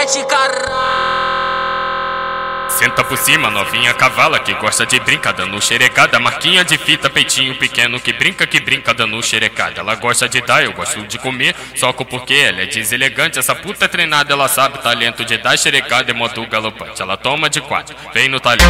mete caralho. Senta por cima, novinha cavala que gosta de brincar dando xerecada. Marquinha de fita, peitinho pequeno que brinca dando xerecada. Ela gosta de dar, eu gosto de comer, soco porque ela é deselegante. Essa puta treinada, ela sabe talento de dar xerecada e modo galopante. Ela toma de quatro, vem no talento.